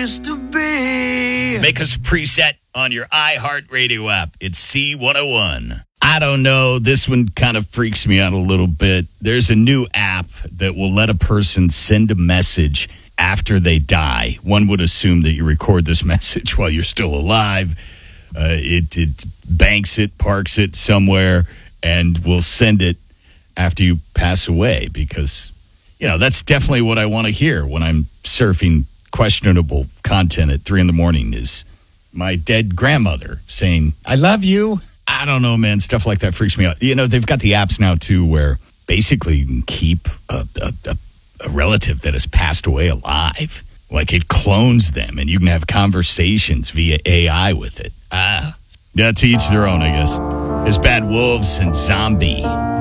used to be. Make us a preset on your iHeartRadio app. It's C101. I don't know. This one kind of freaks me out a little bit. There's a new app that will let a person send a message after they die. One would assume that you record this message while you're still alive. It banks it, parks it somewhere, and will send it after you pass away because, that's definitely what I want to hear when I'm surfing questionable content at 3 a.m. is my dead grandmother saying, I love you. I don't know, man. Stuff like that freaks me out. They've got the apps now, too, where basically you can keep a relative that has passed away alive. Like it clones them, and you can have conversations via AI with it. To each their own, I guess. It's Bad Wolves and Zombie.